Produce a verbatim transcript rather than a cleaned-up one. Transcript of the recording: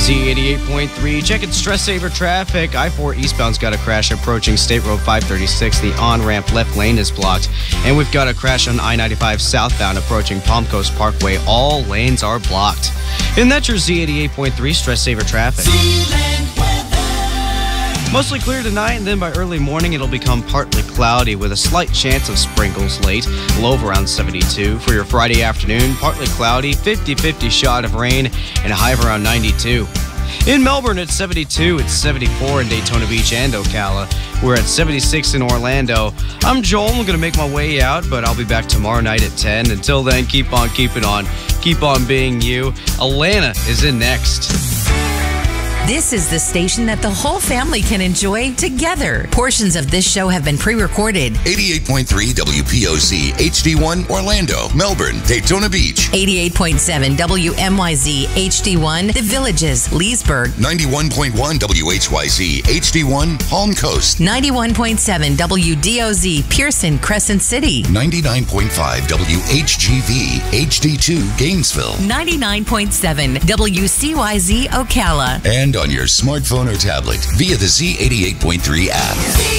Z eighty-eight point three, checking stress saver traffic. I four eastbound's got a crash approaching State Road five thirty-six. The on-ramp left lane is blocked. And we've got a crash on I ninety-five southbound approaching Palm Coast Parkway. All lanes are blocked. And that's your Z eighty-eight point three stress saver traffic. Mostly clear tonight, and then by early morning it'll become partly cloudy with a slight chance of sprinkles late. Low of around seventy-two. For your Friday afternoon, partly cloudy, fifty-fifty shot of rain, and a high of around ninety-two. In Melbourne, it's seventy-two. It's seventy-four in Daytona Beach and Ocala. We're at seventy-six in Orlando. I'm Joel. I'm going to make my way out, but I'll be back tomorrow night at ten. Until then, keep on keeping on. Keep on being you. Alana is in next. This is the station that the whole family can enjoy together. Portions of this show have been pre-recorded. eighty-eight point three W P O C H D one Orlando, Melbourne, Daytona Beach. eighty-eight point seven W M Y Z H D one The Villages, Leesburg. ninety-one point one W H Y Z H D one Palm Coast. ninety-one point seven W D O Z Pearson, Crescent City. ninety-nine point five W H G V H D two Gainesville. ninety-nine point seven W C Y Z Ocala. And on your smartphone or tablet via the Z eighty-eight point three app.